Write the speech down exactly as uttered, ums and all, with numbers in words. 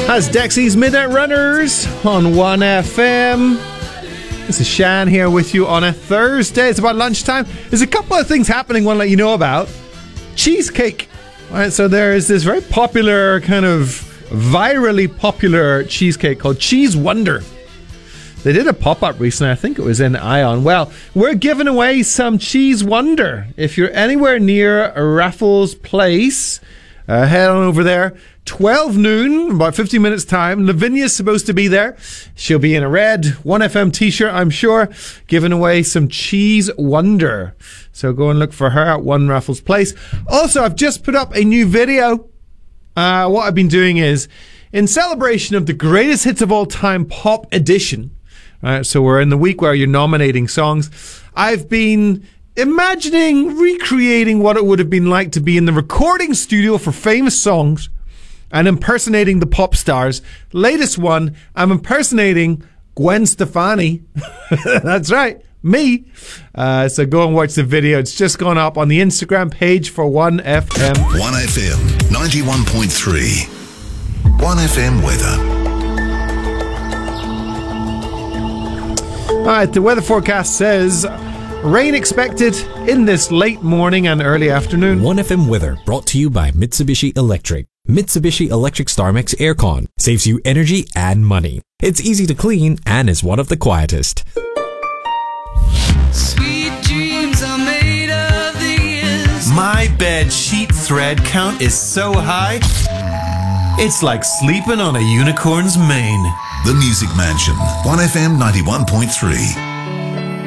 That's Dexy's Midnight Runners on one F M. This is Shan here with you on a Thursday. It's about lunchtime. There's a couple of things happening I want to let you know about. Cheesecake. All right, so there is this very popular, kind of virally popular cheesecake called Cheese Wonder. They did a pop-up recently. I think it was in Ion. Well, we're giving away some Cheese Wonder. If you're anywhere near Raffles Place, uh, head on over there. twelve noon, about fifteen minutes time. Lavinia's supposed to be there. She'll be in a red one F M t-shirt, I'm sure, giving away some Cheese Wonder. So go and look for her at One Raffles Place. Also, I've just put up a new video. Uh, what I've been doing is, in celebration of the greatest hits of all time pop edition, right, so we're in the week where you're nominating songs, I've been imagining, recreating what it would have been like to be in the recording studio for famous songs and impersonating the pop stars. Latest one, I'm impersonating Gwen Stefani. That's right, me. Uh, so go and watch the video. It's just gone up on the Instagram page for one F M. one F M ninety-one point three. one F M weather. All right, the weather forecast says rain expected in this late morning and early afternoon. one F M weather brought to you by Mitsubishi Electric. Mitsubishi Electric StarMax Aircon saves you energy and money. It's easy to clean and is one of the quietest. Sweet dreams are made of these. My bed sheet thread count is so high, it's like sleeping on a unicorn's mane. The Music Mansion, one F M ninety-one point three.